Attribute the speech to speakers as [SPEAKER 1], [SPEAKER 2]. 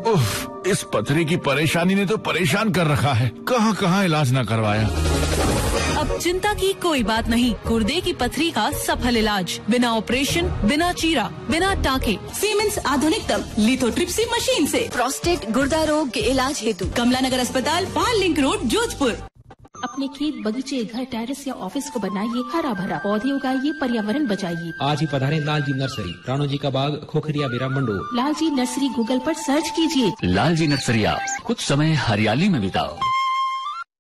[SPEAKER 1] उफ, इस पथरी की परेशानी ने तो परेशान कर रखा है। कहाँ इलाज न करवाया।
[SPEAKER 2] अब चिंता की कोई बात नहीं। गुर्दे की पथरी का सफल इलाज, बिना ऑपरेशन, बिना चीरा, बिना टाके,
[SPEAKER 3] सीमेंस आधुनिकतम लिथोट्रिप्सी मशीन से।
[SPEAKER 4] प्रोस्टेट गुर्दा रोग के इलाज हेतु
[SPEAKER 3] कमला नगर अस्पताल, पाल लिंक रोड, जोधपुर।
[SPEAKER 5] अपने खेत, बगीचे, घर, टेरेस या ऑफिस को बनाइए हरा भरा, पौधे उगाइए, पर्यावरण बचाइए।
[SPEAKER 6] आज ही पधारें लालजी नर्सरी, राणो जी का बाग, खोखरिया बेरा मंडोर।
[SPEAKER 5] लालजी नर्सरी गूगल पर सर्च कीजिए।
[SPEAKER 7] लालजी नर्सरी, कुछ समय हरियाली में बिताओ।